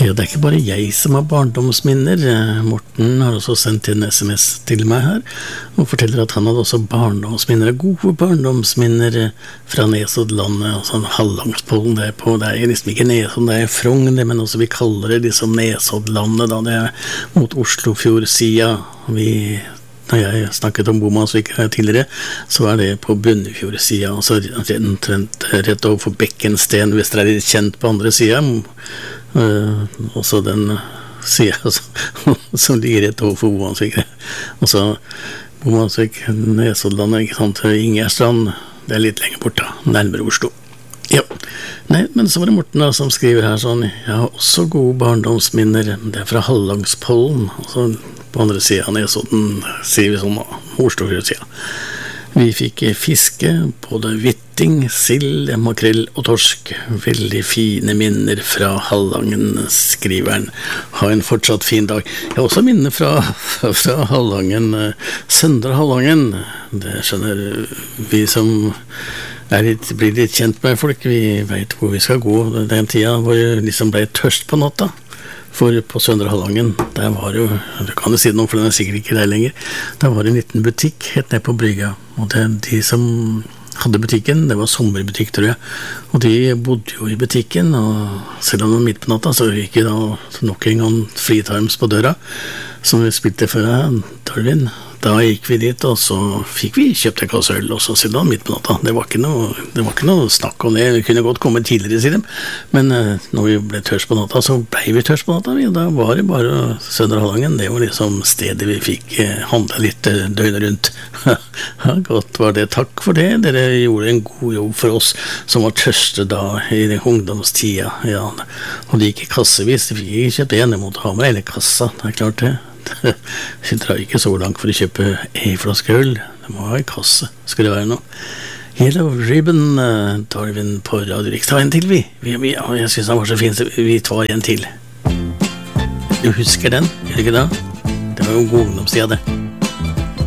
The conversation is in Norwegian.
Ja, det ikke bare jeg som har barndomsminner. Morten har også sendt en SMS til meg her, og forteller at han hadde også barndomsminner, gode barndomsminner fra Nesoddlandet, altså Hallandspollen det er liksom ikke Nesodden, det Frogn, men også vi kaller det liksom Nesoddlandet, da det mot Oslofjordsida. Når jeg snakket om Bomansvik tidligere, så det på Bunnefjordsida, altså rett overfor Bekkensten, hvis dere litt kjent på andre siden, også den siden som ligger rett overfor Bomansvik. Og så Bomansvik, Nesoddlandet, ikke sant, Ingerstrand, det litt lenger bort da, nærmere Oslo. Ja, nei, men så var det Morten da, som skriver her sånn, jeg har også gode barndomsminner, det fra Hallandspollen, altså på andre siden av Nesodden, sier vi sånn da, Oslofjordsida. Vi fikk fiske, både hvitting, sild, makrell og torsk. Veldig fine minner fra Hallangen, skriveren. Ha en fortsatt fin dag. Jeg har også minner fra Hallangen, Søndre Hallangen. Det skjønner vi som blir litt kjent med folk. Vi vet hvor vi skal gå den tiden hvor det liksom ble tørst på natta. For på Søndre Hallangen, der var jo, du kan jo si noe, for den sikkert ikke der lenger, der var det en liten butikk helt ned på brygga, og de som hadde butikken, det var sommerbutikk, tror jeg, og de bodde jo i butikken, og selv om det var midt på natta, så gikk det da nok en gang Free Times på døra, som vi spilte før Darwin. Da gikk vi dit, og så fikk vi kjøpt en kasse øl, og så siden midt på natta. Det var ikke noe snakk om det. Vi kunne godt komme tidligere, sier de. Men når vi ble tørst på natta, så ble vi tørst på natta. Da var det bare Søndre Hallangen. Det var liksom stedet vi fikk handle litt døgnet rundt. Ja, godt var det. Takk for det. Dere gjorde en god jobb for oss som var tørste da i den ungdomstida. Ja. Og det gikk i kassevis. Vi fikk ikke kjøpt en, jeg måtte ha med hele kassa. Det klart det. Vi drar ikke så langt for å kjøpe en flaske øl. Det må ha en kasse, skulle det være noe. Yellow Ribbon, Darwin på Radio Riks. Ta en til, vi. Jeg synes han var så fin, så vi tar en til. Du husker den, gjør du ikke det? Det var jo god ungdomstida, det.